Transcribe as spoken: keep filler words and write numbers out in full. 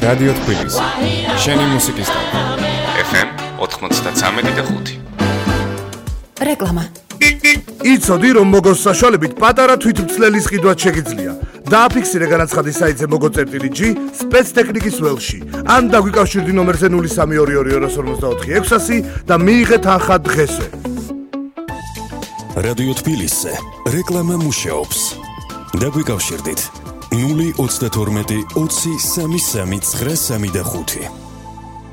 რადიო თბილისი. შენი მუსიკის სტილი. ეფ ემ ოთხმოცდათსამი და ხუთი. რეკლამა. იცოდი რომ მოგოს საშუალებით პატარა თვითმცლელის ყიდვაც შეგიძლია. დააფიქსირე განაცხადის საიტზე mogo.g სპეცტექნიკის ველში. ან დაგვიკავშირდი ნომერზე ნული სამი ორი ორი ორ ორმოცდაოთხი ექვსასი და მიიღე თანხა დღესვე. რადიო თბილისზე რეკლამა მუშაობს. დაგვიკავშირდით ნული ოცდათორმეტი ოცი სამი სამი ცხრა სამი და ხუთი.